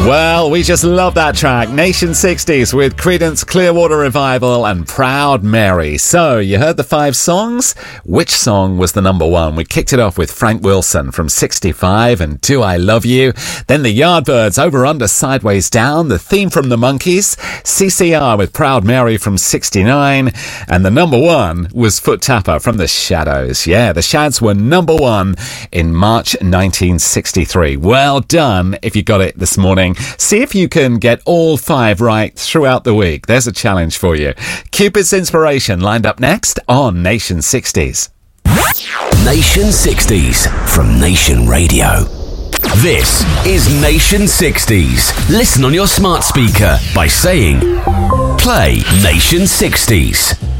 Well, we just love that track. Nation 60s with Creedence Clearwater Revival and Proud Mary. So, you heard the 5 songs? Which song was the number 1? We kicked it off with Frank Wilson from 65 and Do I Love You? Then the Yardbirds, Over Under Sideways Down, the theme from the Monkees, CCR with Proud Mary from 69, and the number 1 was Foot Tapper from the Shadows. Yeah, the Shads were number 1 in March 1963. Well done if you got it this morning. See if you can get all 5 right throughout the week. There's a challenge for you. Cupid's Inspiration lined up next on Nation 60s. Nation 60s from Nation Radio. This is Nation 60s. Listen on your smart speaker by saying, play Nation 60s.